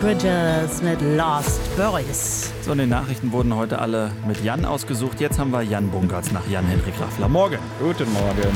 Bridges mit Lost Boys. So, in den Nachrichten wurden heute alle mit Jan ausgesucht. Jetzt haben wir Jan Bunkertz nach Jan-Henrik Raffler. Morgen. Guten Morgen.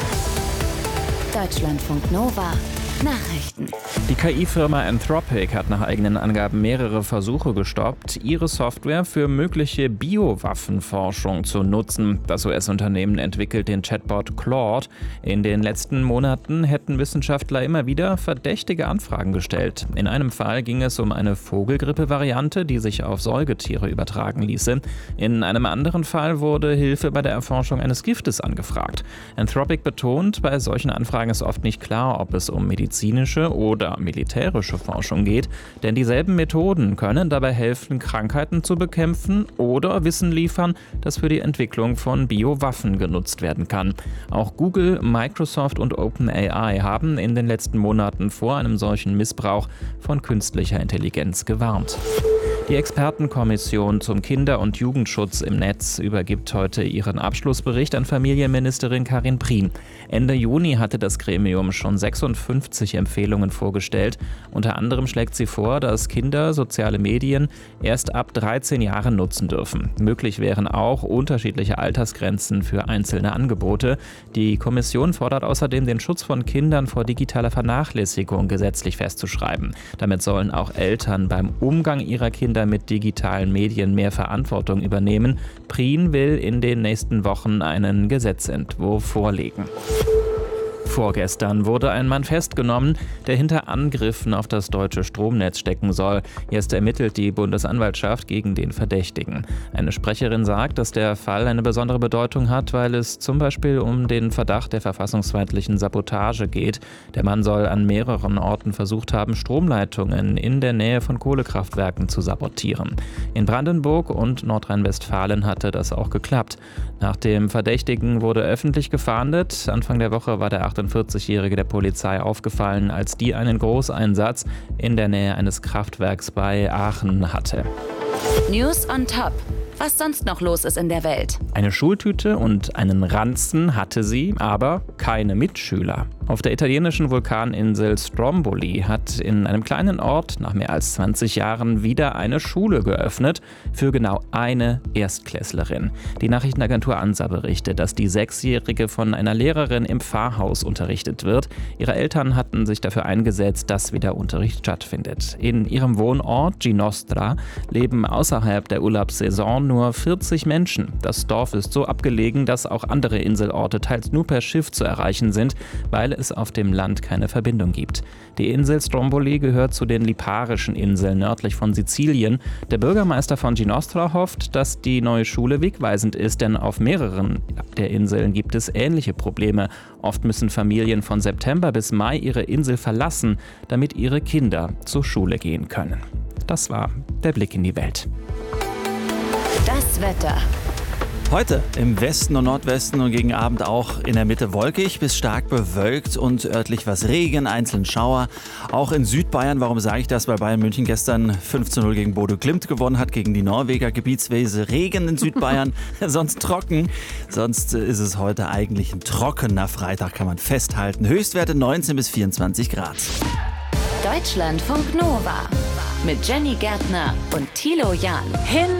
Deutschlandfunk Nova. Nachrichten. Die KI-Firma Anthropic hat nach eigenen Angaben mehrere Versuche gestoppt, ihre Software für mögliche Biowaffenforschung zu nutzen. Das US-Unternehmen entwickelt den Chatbot Claude. In den letzten Monaten hätten Wissenschaftler immer wieder verdächtige Anfragen gestellt. In einem Fall ging es um eine Vogelgrippe-Variante, die sich auf Säugetiere übertragen ließe. In einem anderen Fall wurde Hilfe bei der Erforschung eines Giftes angefragt. Anthropic betont, bei solchen Anfragen ist oft nicht klar, ob es um medizinische oder militärische Forschung geht, denn dieselben Methoden können dabei helfen, Krankheiten zu bekämpfen oder Wissen liefern, das für die Entwicklung von Biowaffen genutzt werden kann. Auch Google, Microsoft und OpenAI haben in den letzten Monaten vor einem solchen Missbrauch von künstlicher Intelligenz gewarnt. Die Expertenkommission zum Kinder- und Jugendschutz im Netz übergibt heute ihren Abschlussbericht an Familienministerin Karin Prien. Ende Juni hatte das Gremium schon 56 Empfehlungen vorgestellt. Unter anderem schlägt sie vor, dass Kinder soziale Medien erst ab 13 Jahren nutzen dürfen. Möglich wären auch unterschiedliche Altersgrenzen für einzelne Angebote. Die Kommission fordert außerdem, den Schutz von Kindern vor digitaler Vernachlässigung gesetzlich festzuschreiben. Damit sollen auch Eltern beim Umgang ihrer Kinder mit digitalen Medien mehr Verantwortung übernehmen. Prien will in den nächsten Wochen einen Gesetzentwurf vorlegen. Vorgestern wurde ein Mann festgenommen, der hinter Angriffen auf das deutsche Stromnetz stecken soll. Jetzt ermittelt die Bundesanwaltschaft gegen den Verdächtigen. Eine Sprecherin sagt, dass der Fall eine besondere Bedeutung hat, weil es zum Beispiel um den Verdacht der verfassungsfeindlichen Sabotage geht. Der Mann soll an mehreren Orten versucht haben, Stromleitungen in der Nähe von Kohlekraftwerken zu sabotieren. In Brandenburg und Nordrhein-Westfalen hatte das auch geklappt. Nach dem Verdächtigen wurde öffentlich gefahndet. Anfang der Woche war der 48-Jährige der Polizei aufgefallen, als die einen Großeinsatz in der Nähe eines Kraftwerks bei Aachen hatte. News on Top. Was sonst noch los ist in der Welt. Eine Schultüte und einen Ranzen hatte sie, aber keine Mitschüler. Auf der italienischen Vulkaninsel Stromboli hat in einem kleinen Ort nach mehr als 20 Jahren wieder eine Schule geöffnet für genau eine Erstklässlerin. Die Nachrichtenagentur ANSA berichtet, dass die 6-Jährige von einer Lehrerin im Pfarrhaus unterrichtet wird. Ihre Eltern hatten sich dafür eingesetzt, dass wieder Unterricht stattfindet. In ihrem Wohnort Ginostra leben außerhalb der Urlaubssaison nur 40 Menschen. Das Dorf ist so abgelegen, dass auch andere Inselorte teils nur per Schiff zu erreichen sind, weil es auf dem Land keine Verbindung gibt. Die Insel Stromboli gehört zu den Liparischen Inseln nördlich von Sizilien. Der Bürgermeister von Ginostra hofft, dass die neue Schule wegweisend ist, denn auf mehreren der Inseln gibt es ähnliche Probleme. Oft müssen Familien von September bis Mai ihre Insel verlassen, damit ihre Kinder zur Schule gehen können. Das war der Blick in die Welt. Das Wetter. Heute im Westen und Nordwesten und gegen Abend auch in der Mitte wolkig bis stark bewölkt und örtlich was Regen, einzeln Schauer. Auch in Südbayern, warum sage ich das? Weil Bayern München gestern 5:0 gegen Bodo Glimt gewonnen hat, gegen die Norweger. Gebietsweise Regen in Südbayern, sonst trocken. Sonst ist es heute eigentlich ein trockener Freitag, kann man festhalten. Höchstwerte 19 bis 24 Grad. Deutschlandfunk Nova. Mit Jenny Gärtner und Thilo Jahn. Hin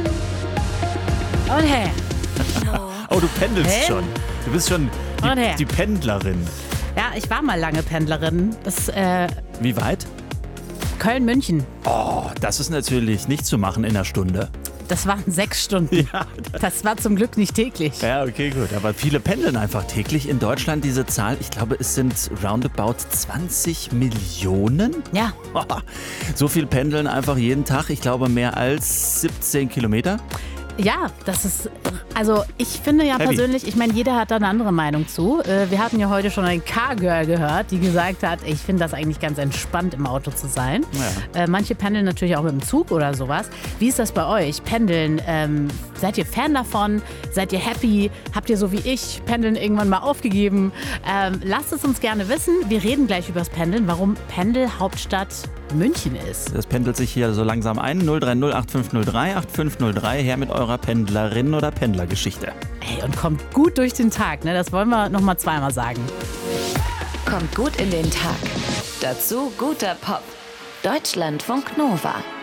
und her. Oh, du pendelst schon. Du bist schon Und her. die Pendlerin. Ja, ich war mal lange Pendlerin. Bis Wie weit? Köln-München. Oh, das ist natürlich nicht zu machen in einer Stunde. Das waren 6 Stunden. Ja, Das war zum Glück nicht täglich. ja, okay, gut. Aber viele pendeln einfach täglich in Deutschland. Diese Zahl, ich glaube, es sind roundabout 20 Millionen. Ja. So viel pendeln einfach jeden Tag. Ich glaube, mehr als 17 Kilometer. Ja, das ist, also ich finde ja Heavy. persönlich, ich meine, jeder hat da eine andere Meinung zu. Wir hatten ja heute schon ein Car-Girl gehört, die gesagt hat, ich finde das eigentlich ganz entspannt, im Auto zu sein. Ja. Manche pendeln natürlich auch mit dem Zug oder sowas. Wie ist das bei euch? Pendeln, seid ihr Fan davon? Seid ihr happy? Habt ihr so wie ich Pendeln irgendwann mal aufgegeben? Lasst es uns gerne wissen. Wir reden gleich über das Pendeln, warum Pendelhauptstadt München ist. Das pendelt sich hier so langsam ein. 030 8503 8503. Her mit eurer Pendlerin- oder Pendlergeschichte. Ey, und kommt gut durch den Tag, ne? Das wollen wir noch mal zweimal sagen. Kommt gut in den Tag. Dazu guter Pop. Deutschlandfunk Nova.